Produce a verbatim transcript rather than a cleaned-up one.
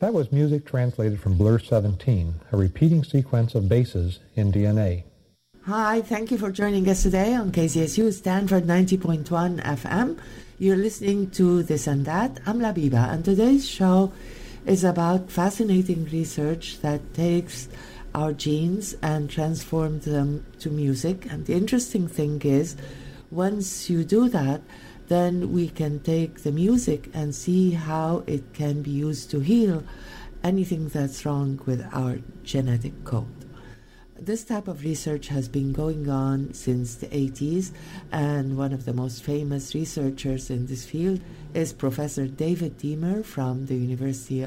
That was music translated from Blur seventeen, a repeating sequence of basses in D N A. Hi, thank you for joining us today on K Z S U Stanford ninety point one F M. You're listening to This and That. I'm Labiba, and today's show is about fascinating research that takes our genes and transforms them to music. And the interesting thing is, once you do that, then we can take the music and see how it can be used to heal anything that's wrong with our genetic code. This type of research has been going on since the eighties, and one of the most famous researchers in this field is Professor David Deamer from the University